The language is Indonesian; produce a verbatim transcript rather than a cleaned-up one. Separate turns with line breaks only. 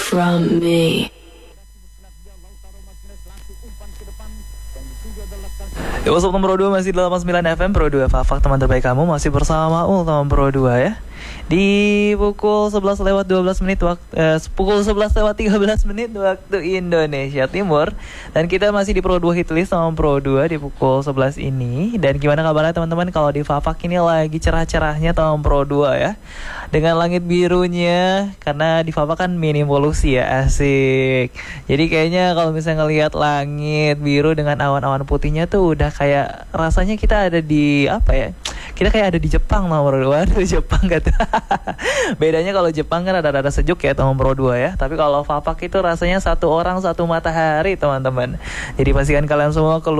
from me.
Ya, WhatsApp nomor dua masih delapan puluh sembilan F M Pro dua Fafak, teman terbaik kamu masih bersama Ul teman Pro dua ya. Di pukul sebelas lewat dua belas menit waktu eh, pukul sebelas lewat tiga belas menit waktu Indonesia Timur. Dan kita masih di Pro dua Hitlist sama Pro dua di pukul sebelas ini. Dan gimana kabarnya teman-teman kalau di Fafak ini lagi cerah-cerahnya tahun Pro dua ya. Dengan langit birunya, karena di Fafak kan minim polusi ya, asik. Jadi kayaknya kalau misalnya ngelihat langit biru dengan awan-awan putihnya tuh udah kayak rasanya kita ada di apa ya? Kita kayak ada di Jepang nomor dua. Aduh, Jepang gitu. Bedanya kalau Jepang kan ada-ada sejuk ya nomor dua ya. Tapi kalau Fafak itu rasanya satu orang satu matahari teman-teman. Jadi pastikan kalian semua